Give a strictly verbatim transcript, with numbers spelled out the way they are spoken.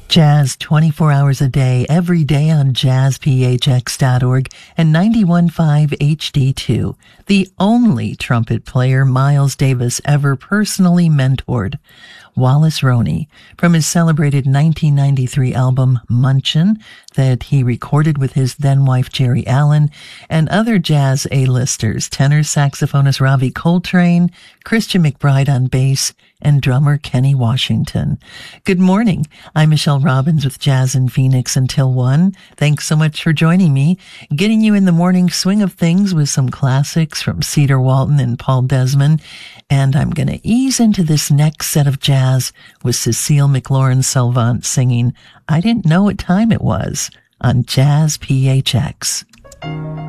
Jazz twenty-four hours a day, every day on jazz p h x dot org and ninety-one point five H D two. The only trumpet player Miles Davis ever personally mentored, Wallace Roney, from his celebrated nineteen ninety-three album Munchin that he recorded with his then-wife Jerry Allen and other jazz A-listers, tenor saxophonist Ravi Coltrane, Christian McBride on bass, and drummer Kenny Washington. Good morning. I'm Michelle Robbins with Jazz in Phoenix until one. Thanks so much for joining me, getting you in the morning swing of things with some classics from Cedar Walton and Paul Desmond. And I'm going to ease into this next set of jazz with Cecile McLaurin-Salvant singing I Didn't Know What Time It Was on Jazz P H X.